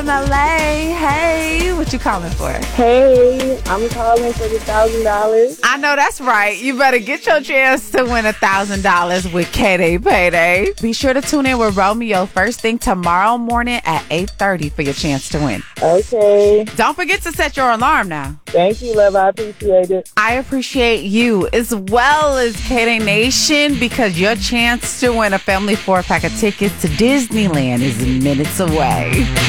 LA. Hey, what you calling for? Hey, I'm calling for the $1,000. I know that's right. You better get your chance to win $1,000 with K-Day Payday. Be sure to tune in with Romeo first thing tomorrow morning at 8:30 for your chance to win. Okay. Don't forget to set your alarm now. Thank you, love. I appreciate it. I appreciate you as well as K-Day Nation, because your chance to win a family 4-pack of tickets to Disneyland is minutes away.